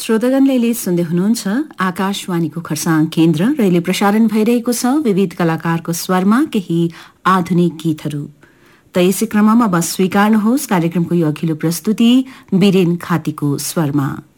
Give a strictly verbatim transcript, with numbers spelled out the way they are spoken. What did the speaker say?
श्रोतागणले अहिले सुन्दै हुनुहुन्छ आकाशवाणीको खरसाङ केन्द्र र अहिले प्रसारण भइरहेको छ विविध कलाकारको स्वरमा केही आधुनिक गीतहरू। त यसै क्रममा अब स्वीकार्नुहोस् कार्यक्रमको यो अघिल्लो प्रस्तुति बिरेन खातीको स्वरमा।